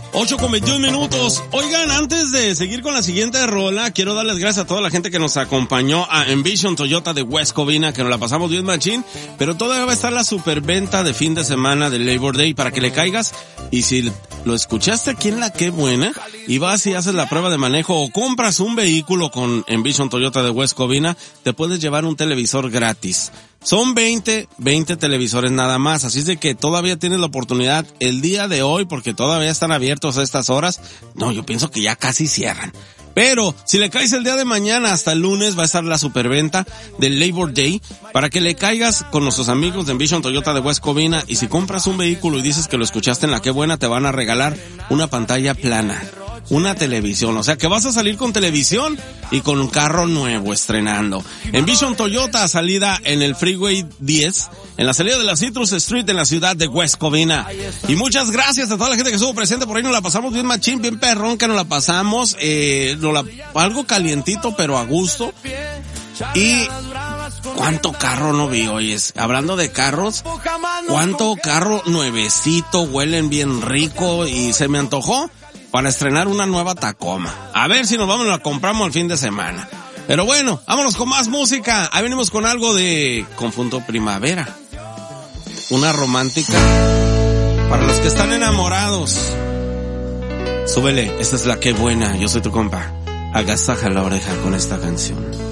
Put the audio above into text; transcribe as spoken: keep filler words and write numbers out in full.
ocho con veintiún minutos. Oigan, antes de seguir con la siguiente rola, quiero darles gracias a toda la gente que nos acompañó a Envision Toyota de West Covina, que nos la pasamos bien machín, pero todavía va a estar la superventa de fin de semana del Labor Day para que le caigas. Y si lo escuchaste aquí en La Qué Buena y vas y haces la prueba de manejo o compras un vehículo con Envision Toyota de West Covina, te puedes llevar un televisor gratis. Son veinte, veinte televisores nada más, así es de que todavía tienes la oportunidad el día de hoy, porque todavía están abiertos a estas horas. No, yo pienso que ya casi cierran. Pero si le caes el día de mañana hasta el lunes va a estar la superventa del Labor Day para que le caigas con nuestros amigos de Envision Toyota de West Covina, y si compras un vehículo y dices que lo escuchaste en La Qué Buena, te van a regalar una pantalla plana, una televisión, o sea que vas a salir con televisión y con un carro nuevo estrenando. Envision Toyota, salida en el Freeway diez, en la salida de la Citrus Street en la ciudad de West Covina. Y muchas gracias a toda la gente que estuvo presente por ahí, nos la pasamos bien machín, bien perrón que nos la pasamos, eh, nos la, algo calientito pero a gusto. Y cuánto carro no vi, oyes, hablando de carros, cuánto carro nuevecito, huelen bien rico y se me antojó para estrenar una nueva Tacoma. A ver si nos vamos y la compramos el fin de semana. Pero bueno, vámonos con más música. Ahí venimos con algo de Conjunto Primavera. Una romántica para los que están enamorados. Súbele, esta es La Qué Buena. Yo soy tu compa. Agasaja la oreja con esta canción.